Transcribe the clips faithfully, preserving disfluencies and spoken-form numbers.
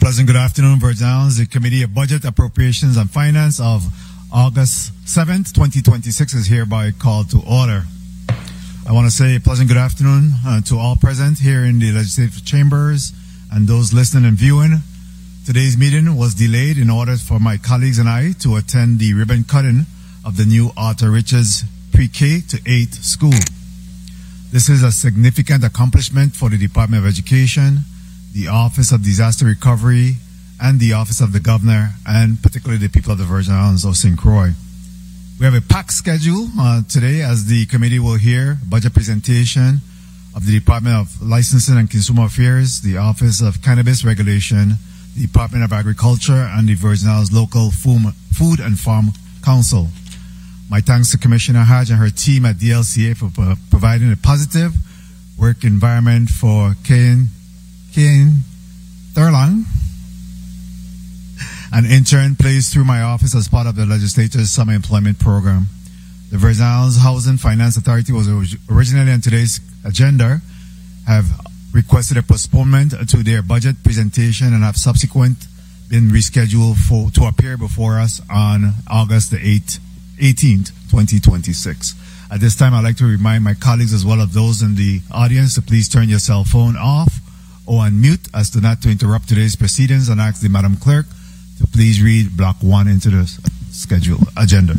pleasant good afternoon, Virgin Islands. The Committee of Budget, Appropriations and Finance of August seventh, twenty twenty-six is hereby called to order. I want to say a pleasant good afternoon uh, to all present here in the legislative chambers and those listening and viewing. Today's meeting was delayed in order for my colleagues and I to attend the ribbon cutting of the new Arthur Richards Pre-K to eight school. This is a significant accomplishment for the Department of Education, the Office of Disaster Recovery, and the Office of the Governor, and particularly the people of the Virgin Islands of Saint Croix. We have a packed schedule uh, today as the committee will hear budget presentation of the Department of Licensing and Consumer Affairs, the Office of Cannabis Regulation, the Department of Agriculture, and the Virgin Islands Local Food and Farm Council. My thanks to Commissioner Hodge and her team at D L C A for uh, providing a positive work environment for Kane, Kane Thurlang, an intern placed through my office as part of the legislature's summer employment program. The Virgin Islands Housing Finance Authority was originally on today's agenda, have requested a postponement to their budget presentation and have subsequent been rescheduled for to appear before us on August the eighth, eighteenth, twenty twenty-six. At this time, I'd like to remind my colleagues as well as those in the audience to please turn your cell phone off or on mute as to not to interrupt today's proceedings, and ask the Madam Clerk to please read block one into the schedule agenda.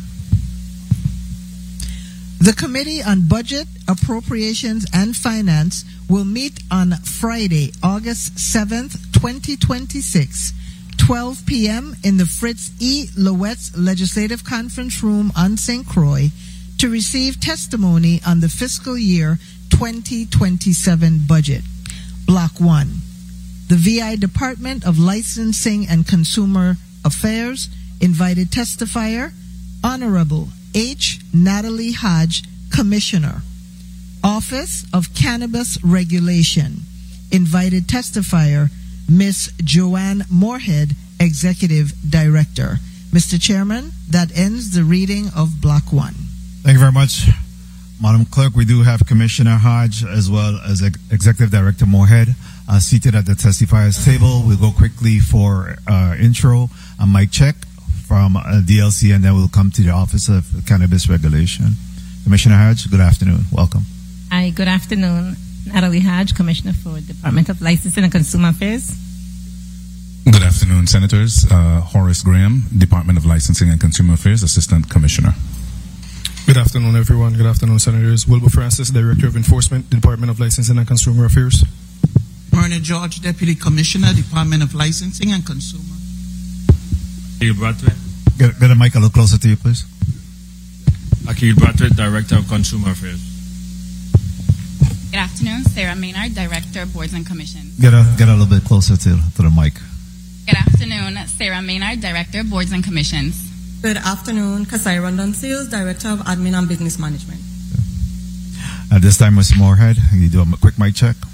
The Committee on Budget, Appropriations and Finance will meet on Friday, August seventh, twenty twenty-six, twelve p.m. in the Fritz E. Lowetz Legislative Conference Room on Saint Croix to receive testimony on the fiscal year twenty twenty-seven budget. Block one. The V I Department of Licensing and Consumer Affairs invited testifier, Honorable H. Natalie Hodge, Commissioner. Office of Cannabis Regulation invited testifier, Miss Joanne Moorhead, Executive Director. Mister Chairman, that ends the reading of Block one. Thank you very much, Madam Clerk. We do have Commissioner Hodge as well as Ex- Executive Director Moorhead uh, seated at the testifier's table. We'll go quickly for uh, intro and mic check from uh, D L C, and then we'll come to the Office of Cannabis Regulation. Commissioner Hodge, good afternoon. Welcome. Hi, good afternoon. Natalie Hodge, Commissioner for Department of Licensing and Consumer Affairs. Good afternoon, Senators. Uh, Horace Graham, Department of Licensing and Consumer Affairs, Assistant Commissioner. Good afternoon, everyone. Good afternoon, Senators. Wilbur Francis, Director of Enforcement, Department of Licensing and Consumer Affairs. Myrna George, Deputy Commissioner, Department of Licensing and Consumer. Akil Brathwaite. Get, get a mic a little closer to you, please. Akil Brathwaite, Director of Consumer Affairs. Good afternoon, Sarah Maynard, Director of Boards and Commissions. Get a get a little bit closer to, to the mic. Good afternoon, Sarah Maynard, Director of Boards and Commissions. Good afternoon, Kasai Rondon Seals, Director of Admin and Business Management. At this time, Mister Moorhead, you do a quick mic check.